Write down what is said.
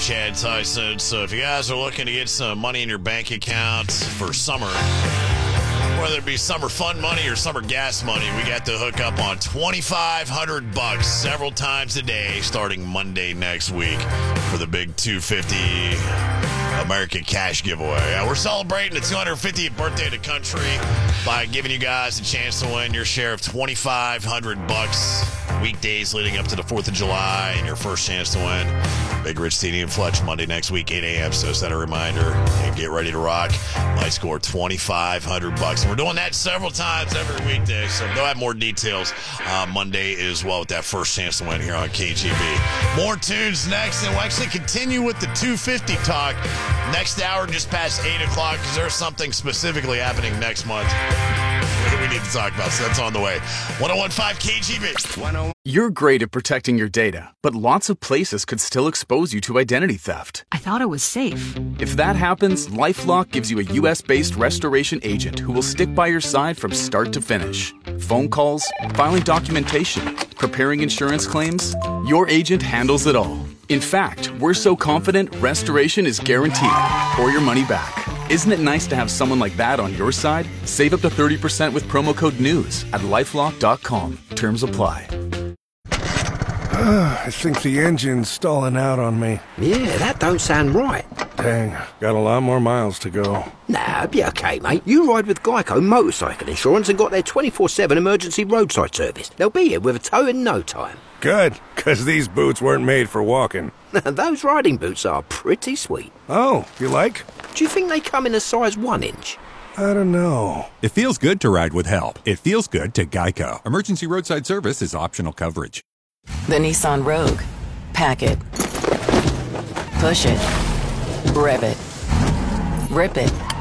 Chad Tyson. So if you guys are looking to get some money in your bank account for summer, whether it be summer fun money or summer gas money, we got the hook up on $2,500 several times a day starting Monday next week for the big $250 American Cash giveaway. We're celebrating the 250th birthday of the country by giving you guys a chance to win your share of $2,500 weekdays leading up to the 4th of July and your first chance to win Big Rich, Teeny, and Fletch Monday next week, 8 a.m. So set a reminder and get ready to rock. My score, $2,500. And we're doing that several times every weekday. So they'll have more details Monday as well with that first chance to win here on KGB. More tunes next, and we'll actually continue with the 250 talk next hour just past 8 o'clock because there's something specifically happening next month that we need to talk about. So that's on the way. 101.5 KGB. You're great at protecting your data, but lots of places could still expose you to identity theft. I thought it was safe. If that happens, LifeLock gives you a U.S.-based restoration agent who will stick by your side from start to finish. Phone calls, filing documentation, preparing insurance claims, your agent handles it all. In fact, we're so confident restoration is guaranteed or your money back. Isn't it nice to have someone like that on your side? Save up to 30% with promo code NEWS at LifeLock.com. Terms apply. I think the engine's stalling out on me. Yeah, that don't sound right. Dang, got a lot more miles to go. Nah, it'll be okay, mate. You ride with Geico Motorcycle Insurance and got their 24/7 emergency roadside service. They'll be here with a tow in no time. Good, because these boots weren't made for walking. Those riding boots are pretty sweet. Oh, you like? Do you think they come in a size 1 inch? I don't know. It feels good to ride with help. It feels good to Geico. Emergency roadside service is optional coverage. The Nissan Rogue. Pack it. Push it. Rev it. Rip it.